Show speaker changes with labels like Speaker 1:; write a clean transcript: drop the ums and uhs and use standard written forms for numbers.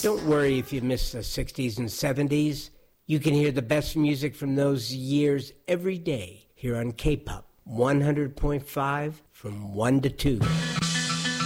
Speaker 1: Don't worry if you miss the 60s and 70s. You can hear the best music from those years every day here on K-Pop 100.5 from 1 to 2.